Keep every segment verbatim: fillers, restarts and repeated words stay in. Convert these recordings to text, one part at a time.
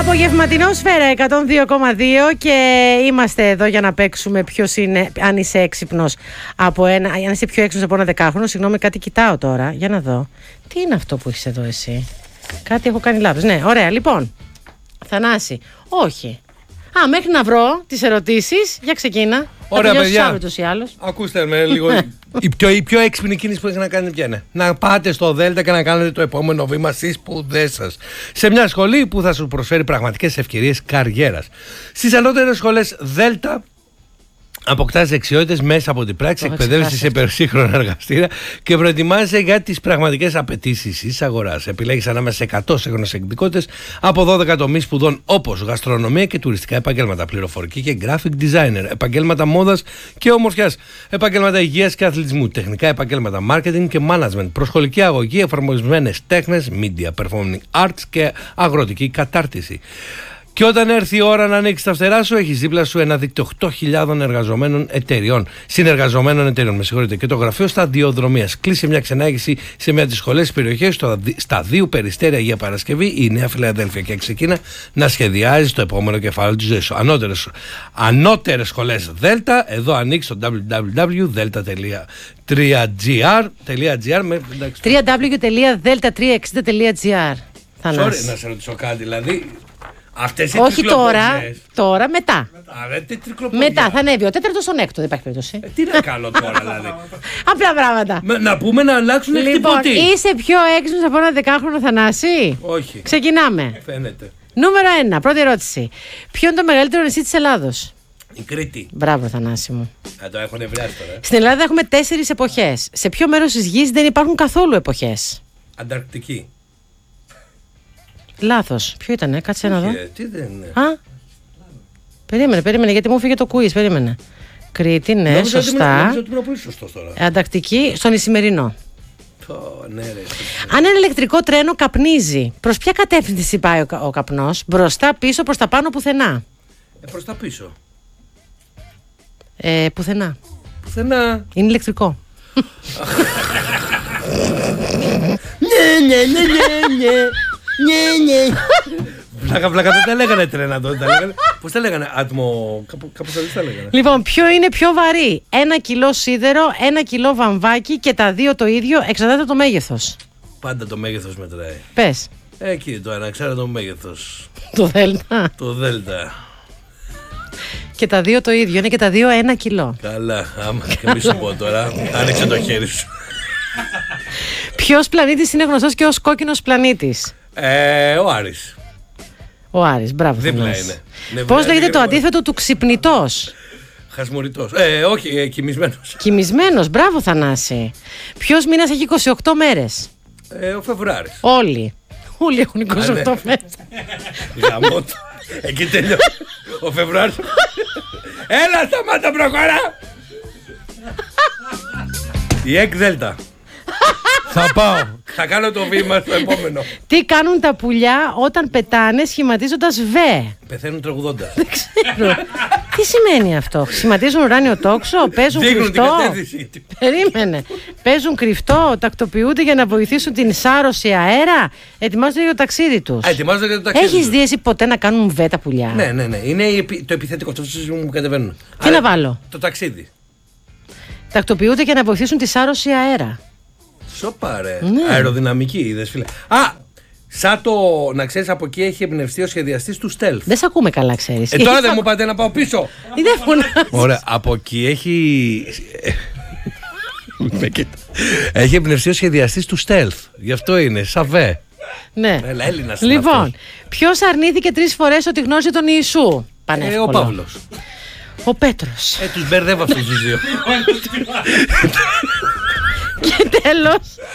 Απογευματινό Σφαίρα εκατόν δύο κόμμα δύο και είμαστε εδώ για να παίξουμε ποιος είναι, αν είσαι έξυπνος από ένα, αν είσαι πιο έξυπνος από ένα δεκάχρονο. Συγγνώμη, κάτι κοιτάω τώρα, για να δω. Τι είναι αυτό που έχεις εδώ εσύ? Κάτι έχω κάνει λάθος. Ναι, ωραία, λοιπόν. Θανάση, όχι. Α, μέχρι να βρω τις ερωτήσεις, για ξεκίνα. Ωραία, παιδιά. Ή ακούστε με λίγο. η, πιο, η πιο έξυπνη κίνηση που έχει να κάνετε ποια είναι? Να πάτε στο Δέλτα και να κάνετε το επόμενο βήμα στις σπουδές σας. Σε μια σχολή που θα σου προσφέρει πραγματικές ευκαιρίες καριέρας. Στις ανώτερες σχολές Δέλτα αποκτάς δεξιότητες μέσα από την πράξη, εκπαιδεύεσαι σε υπερσύγχρονα εργαστήρια και προετοιμάζεσαι για τις πραγματικές απαιτήσεις της αγοράς. Επιλέγεις ανάμεσα σε εκατό σύγχρονες εκδικότητες από δώδεκα τομείς σπουδών όπως γαστρονομία και τουριστικά επαγγέλματα, πληροφορική και graphic designer, επαγγέλματα μόδας και ομορφιάς, επαγγέλματα υγείας και αθλητισμού, τεχνικά επαγγέλματα marketing και management, προσχολική αγωγή, εφαρμοσμένες τέχνες, media, performing arts και αγροτική κατάρτιση. Και όταν έρθει η ώρα να ανοίξει τα φτερά σου, έχει δίπλα σου ένα δίκτυο οκτώ χιλιάδων εργαζομένων εταιριών. Συνεργαζομένων εταιριών, με συγχωρείτε. Και το γραφείο σταδιοδρομίας. Κλείσε μια ξενάγηση σε μια από τις σχολές της περιοχής, στα δύο Περιστέρια για Παρασκευή, η Νέα Φιλαδέλφια. Και ξεκίνα να σχεδιάζει το επόμενο κεφάλαιο της ζωής σου. Ανώτερες, ανώτερες σχολές Δέλτα. Εδώ ανοίξει το double-u double-u double-u τελεία δέλτα τελεία gr. double-u double-u double-u τελεία δέλτα τριακόσια εξήντα τελεία gr. Sorry, να σε ρωτήσω κάτι, δηλαδή. Αυτές οι όχι τώρα, τώρα μετά. Α, μετά θα ανέβει ο τέταρτος στον έκτο, δεν υπάρχει περίπτωση. Ε, τι να κάνω τώρα, δηλαδή. Απλά πράγματα. Με, να πούμε να αλλάξουν λοιπόν, εκτυπωτή. Είσαι πιο έξυπνος από ένα δεκάχρονο, Θανάση? Όχι. Ξεκινάμε. Φαίνεται. Νούμερο ένα, πρώτη ερώτηση. Ποιο είναι το μεγαλύτερο νησί της Ελλάδος? Η Κρήτη. Μπράβο, Θανάση μου. Α, το έχουν ευρεάσει τώρα. Στην Ελλάδα έχουμε τέσσερις εποχές. Σε ποιο μέρος της γης δεν υπάρχουν καθόλου εποχές? Ανταρκτική. Λάθος. Ποιο ήτανε, κάτσε να δω. Τι δεν είναι. Α, περίμενε, περίμενε, γιατί μου φύγε το quiz, περίμενε. Κρήτη, ναι, νόμιζα σωστά. Νομίζω ότι ήμουν πολύ σωστός τώρα. Ανταρκτική, στον Ισημερινό. Oh, ναι, ρε. Αν ένα ηλεκτρικό τρένο καπνίζει, προς ποια κατεύθυνση πάει ο, ο καπνός? Μπροστά, πίσω, προς τα πάνω, πουθενά? Ε, προς τα πίσω. Ε, πουθενά. Πουθενά. Είναι ηλεκτρικό. Ναι, ναι, ναι, ναι, ναι. Ναι, ναι. Βλάκα, βλάκα, δεν τα λέγανε τρένα τότε. Πώς τα λέγανε, άτμο. Κάπως αλλιώς τα λέγανε. Λοιπόν, ποιο είναι πιο βαρύ? Ένα κιλό σίδερο, ένα κιλό βαμβάκι και τα δύο το ίδιο, εξαρτάται το μέγεθος. Πάντα το μέγεθος μετράει. Πες. Εκεί το ένα, ξέρω το μέγεθος. Το δέλτα. Το δέλτα. Και τα δύο το ίδιο, είναι και τα δύο ένα κιλό. Καλά, άμα και μη σου πω τώρα, άνοιξε το χέρι σου. Ποιος πλανήτης είναι γνωστός και ως κόκκινος πλανήτης? Ε, ο Άρης. Ο Άρης, μπράβο. Δίπλα είναι. είναι. Πώς λέγεται το αντίθετο του ξυπνητός? Χασμουριτός. Ε, όχι, ε, κοιμισμένος. Κοιμισμένος, μπράβο, Θανάση. Ποιος μήνας έχει είκοσι οκτώ μέρες? Ε, ο Φεβρουάρης. Όλοι. Όλοι έχουν είκοσι οκτώ Α, ναι. μέρες. Γαμώτο. Εκεί τελειώ. Ο Φεβρουάρης. Έλα, σταμάτα, προχωρά. Η ΕΚ Δέλτα. Θα πάω. Θα κάνω το βήμα στο επόμενο. Τι κάνουν τα πουλιά όταν πετάνε σχηματίζοντας β? Πεθαίνουν τραγουδώντας. Δεν ξέρω. Τι σημαίνει αυτό? Σχηματίζουν ουράνιο τόξο, παίζουν Δείχνουν την κρυφτό. κατεύθυνση. Περίμενε. Παίζουν κρυφτό, τακτοποιούνται για να βοηθήσουν την σάρωση αέρα. Ετοιμάζονται για το ταξίδι τους. Ετοιμάζονται για το ταξίδι. Έχεις τους. δει εσύ ποτέ να κάνουν β τα πουλιά? Ναι, ναι, ναι. Είναι το επιθετικό. Το που μου κατεβαίνουν. Τι Άρα, να βάλω? Το ταξίδι. Τακτοποιούνται για να βοηθήσουν τη σάρωση αέρα. Σοπα ρε. Ναι. Αεροδυναμική είδες φίλε. Α, σαν το να ξέρεις από εκεί έχει εμπνευστεί ο σχεδιαστής του Stealth. Δεν σε ακούμε καλά, ξέρεις. Ε, τώρα δεν μου πάτε να πάω πίσω. Δεν φωνάζεις. Ωραία, από εκεί έχει... έχει εμπνευστεί ο σχεδιαστής του Stealth. Γι' αυτό είναι, σαβέ. Ναι. Έλα, Έλληνας είναι Λοιπόν, αυτός. ποιος αρνήθηκε τρεις φορές ότι γνώρισε τον Ιησού? Ε, Πανεύκολο. ο Παύλος. Ο Πέτρος. Ε, τους μπερδεύω αυτούς τους δύο. Και τέλος.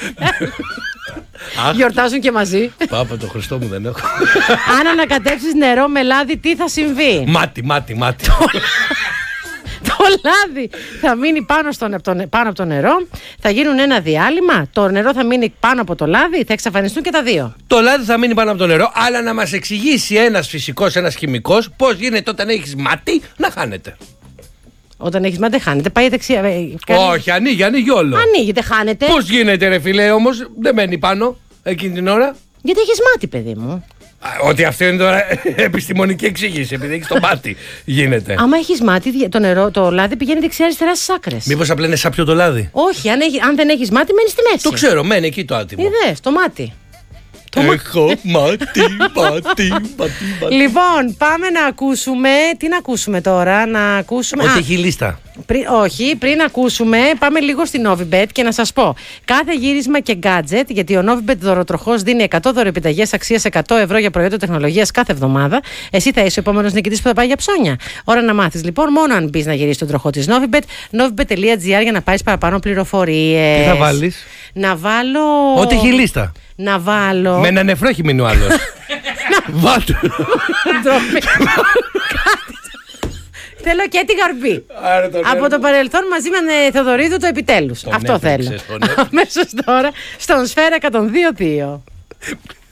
Αχ, Γιορτάζουν και μαζί. Πάπα, το Χριστό μου δεν έχω. Αν ανακατέψεις νερό με λάδι, τι θα συμβεί? Μάτι, μάτι, μάτι. Το λάδι θα μείνει πάνω, στον, πάνω από το νερό, θα γίνουν ένα διάλειμμα, το νερό θα μείνει πάνω από το λάδι, θα εξαφανιστούν και τα δύο. Το λάδι θα μείνει πάνω από το νερό, αλλά να μας εξηγήσει ένας φυσικός, ένας χημικός, πώς γίνεται όταν έχεις μάτι να χάνεται. Όταν έχεις μάτι, χάνεται. Πάει δεξιά. Κάνει... Όχι, ανοίγει, ανοίγει όλο. Ανοίγεται, χάνεται. Πώς γίνεται, ρε φιλέ, όμως δεν μένει πάνω εκείνη την ώρα. Γιατί έχεις μάτι, παιδί μου. Ότι αυτό είναι τώρα επιστημονική εξήγηση, επειδή έχει το μάτι γίνεται. Άμα έχει μάτι, το, νερό, το λάδι πηγαίνει δεξιά-αριστερά στις άκρες. Μήπως απλά είναι σάπιο το λάδι? Όχι, αν, έχει, αν δεν έχει μάτι, μένει στη μέση. Το ξέρω, μένει εκεί το άτιμο. Είδες, το μάτι. Έχω μάτι, μάτι, μάτι. Λοιπόν, πάμε να ακούσουμε. Τι να ακούσουμε τώρα, να ακούσουμε. Ότι Α, έχει λίστα. Πρι, όχι, πριν ακούσουμε, πάμε λίγο στην Novibet και να σας πω. Κάθε γύρισμα και gadget, γιατί ο Novibet δωροτροχός δίνει εκατό δωρεπιταγές αξίας εκατό ευρώ για προϊόντα τεχνολογίας κάθε εβδομάδα. Εσύ θα είσαι ο επόμενος νικητής που θα πάει για ψώνια. Ώρα να μάθεις λοιπόν, μόνο αν μπεις να γυρίσεις τον τροχό της Novibet. novibet τελεία gr για να πάρεις παραπάνω πληροφορίες. Τι θα βάλεις? Να βάλω. Ότι έχει λίστα. Να βάλω. Με ένα νεφρό έχει μείνει ο άλλος. Βάλτε. Θέλω και τη γαρμπή. Από έργο. το παρελθόν μαζί με τον Θεοδωρίδου το επιτέλους. Τον Αυτό έπαιξες, θέλω. τον έπαιξες. Αμέσως τώρα στον Σφαίρα εκατόν δύο κόμμα δύο.